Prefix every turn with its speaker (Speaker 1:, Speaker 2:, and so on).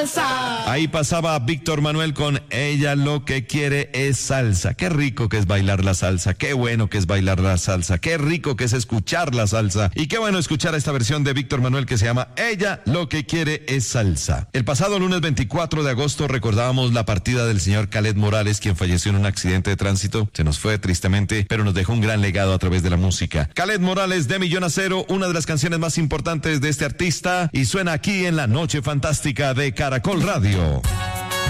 Speaker 1: Ahí pasaba Víctor Manuel con Ella lo que quiere es salsa. Qué rico que es bailar la salsa, qué bueno que es bailar la salsa, qué rico que es escuchar la salsa. Y qué bueno escuchar esta versión de Víctor Manuel que se llama Ella lo que quiere es salsa. El pasado lunes 24 de agosto recordábamos la partida del señor Khaled Morales, quien falleció en un accidente de tránsito. Se nos fue tristemente, pero nos dejó un gran legado a través de la música. Khaled Morales, de Millón a Cero, una de las canciones más importantes de este artista, y suena aquí en la Noche Fantástica de Caracol Radio.